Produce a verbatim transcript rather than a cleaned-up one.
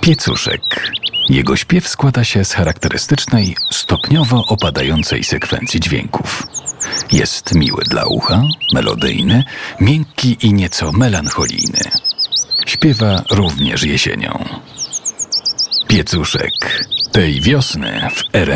Piecuszek. Jego śpiew składa się z charakterystycznej, stopniowo opadającej sekwencji dźwięków. Jest miły dla ucha, melodyjny, miękki i nieco melancholijny. Śpiewa również jesienią. Piecuszek. Tej wiosny w R M